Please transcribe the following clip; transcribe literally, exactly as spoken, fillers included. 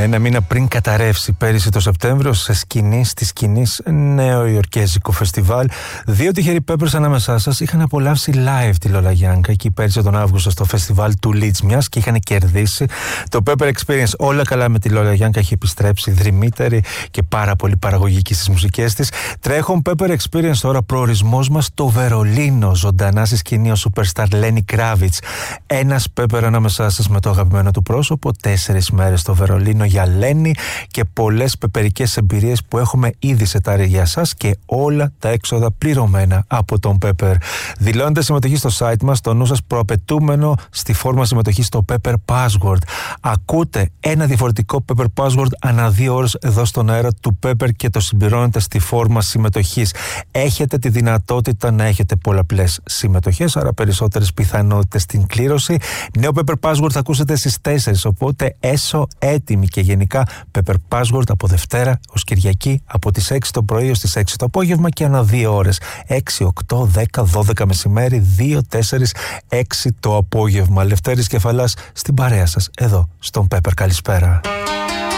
Ένα μήνα πριν καταρρεύσει πέρυσι το Σεπτέμβριο σε σκηνή στη σκηνή νεοϊορκέζικο φεστιβάλ, δύο τυχεροί Peppers ανάμεσά σας είχαν απολαύσει live τη Lola Young εκεί πέρυσι τον Αύγουστο στο φεστιβάλ του Leeds, μιας και είχαν κερδίσει το Pepper Experience. Όλα καλά με τη Lola Young, έχει επιστρέψει δρυμύτερη και πάρα πολύ παραγωγική στις μουσικές της. Τρέχον Pepper Experience τώρα, προορισμός μας το Βερολίνο, ζωντανά στη σκηνή ο superstar Lenny Kravitz. Ένας Pepper ανάμεσά σας με το αγαπημένο του πρόσωπο, τέσσερις μέρες στο Βερολίνο για Lenny και πολλές πεπερικές εμπειρίες που έχουμε ήδη σετάρει για σας και όλα τα έξοδα πληρωμένα από τον Pepper. Δηλώνετε συμμετοχή στο site μας, το νου σας προαπαιτούμενο στη φόρμα συμμετοχή στο Pepper Password. Ακούτε ένα διαφορετικό Pepper Password ανά δύο ώρες εδώ στον αέρα του Pepper και το συμπληρώνετε στη φόρμα συμμετοχής. Έχετε τη δυνατότητα να έχετε πολλαπλές συμμετοχές, άρα περισσότερες πιθανότητες στην κλήρωση. Νέο Pepper Password θα ακούσετε στις τέσσερις, οπότε έσω έτοιμοι και γενικά Pepper Password από Δευτέρα ως Κυριακή από τις έξι το πρωί ως τις έξι το απόγευμα και ανά δύο ώρες. έξι, οκτώ, δέκα, δώδεκα μεσημέρι, δύο, τέσσερα, έξι το απόγευμα. Λευτέρης Κεφαλάς στην παρέα σας εδώ στον Pepper. Καλησπέρα.